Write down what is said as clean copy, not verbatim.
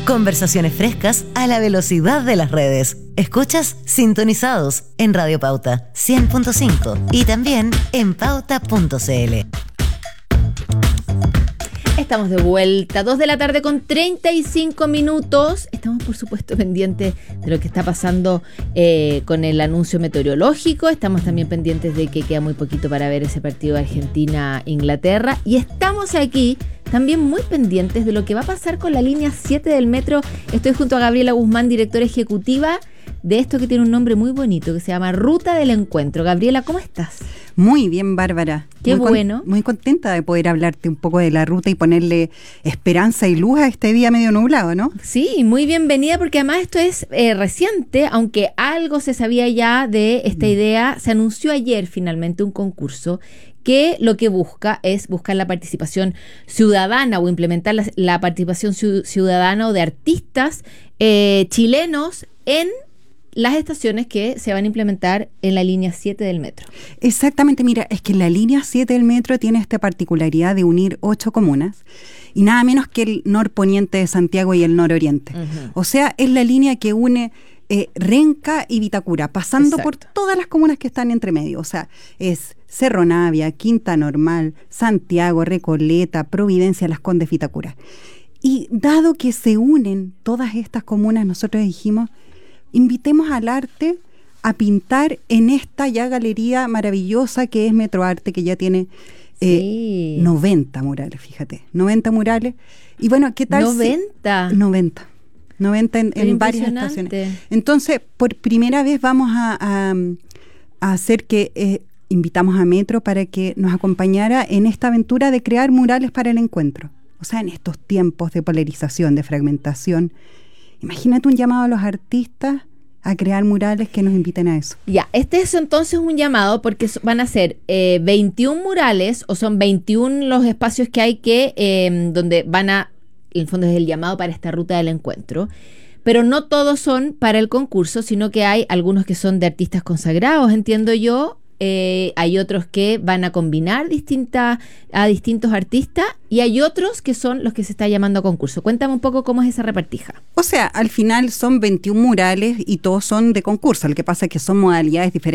Conversaciones frescas a la velocidad de las redes. Escuchas Sintonizados en Radio Pauta 100.5 y también en pauta.cl. Estamos de vuelta, 2 de la tarde con 35 minutos. Estamos, por supuesto, pendientes de lo que está pasando con el anuncio meteorológico. Estamos también pendientes de que queda muy poquito para ver ese partido de Argentina-Inglaterra. Y estamos aquí también muy pendientes de lo que va a pasar con la línea 7 del metro. Estoy junto a Gabriela Guzmán, directora ejecutiva de esto que tiene un nombre muy bonito, que se llama Ruta del Encuentro. Gabriela, ¿cómo estás? Muy bien, Bárbara. Qué bueno. Muy contenta de poder hablarte un poco de la ruta y ponerle esperanza y luz a este día medio nublado, ¿no? Sí, muy bienvenida, porque además esto es reciente, aunque algo se sabía ya de esta idea. Se anunció ayer finalmente un concurso que lo que busca es buscar la participación ciudadana o implementar la participación ciudadana o de artistas chilenos en las estaciones que se van a implementar en la línea 7 del metro. Exactamente, mira, es que la línea 7 del metro tiene esta particularidad de unir 8 comunas y nada menos que el norponiente de Santiago y el nororiente. Uh-huh. O sea, es la línea que une Renca y Vitacura, pasando por todas las comunas que están entre medio. O sea, es Cerro Navia, Quinta Normal, Santiago, Recoleta, Providencia, Las Condes, Vitacura. Y dado que se unen todas estas comunas, nosotros dijimos, invitemos al arte a pintar en esta ya galería maravillosa que es Metroarte, que ya tiene 90 murales, fíjate, 90 murales. Y bueno, ¿qué tal? 90. 90 en varias estaciones. Entonces, por primera vez vamos a hacer que invitamos a Metro para que nos acompañara en esta aventura de crear murales para el encuentro. O sea, en estos tiempos de polarización, de fragmentación, imagínate un llamado a los artistas a crear murales que nos inviten a eso. Ya, este es entonces un llamado porque van a ser 21 murales, o son 21 los espacios que hay que donde van a, en el fondo es el llamado para esta ruta del encuentro, pero no todos son para el concurso, sino que hay algunos que son de artistas consagrados, entiendo yo. Hay otros que van a combinar a distintos artistas y hay otros que son los que se está llamando a concurso. Cuéntame un poco cómo es esa repartija. O sea, al final son 21 murales y todos son de concurso. Lo que pasa es que son modalidades diferentes.